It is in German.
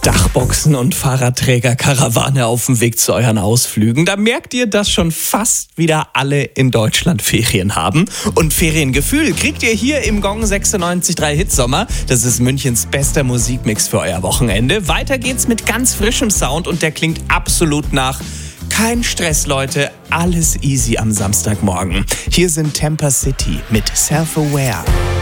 Dachboxen und Fahrradträger-Karawane auf dem Weg zu euren Ausflügen. Da merkt ihr, dass schon fast wieder alle in Deutschland Ferien haben. Und Feriengefühl kriegt ihr hier im Gong 96.3 Hitsommer. Das ist Münchens bester Musikmix für euer Wochenende. Weiter geht's mit ganz frischem Sound und der klingt absolut nach kein Stress, Leute. Alles easy am Samstagmorgen. Hier sind Temper City mit Self-Aware.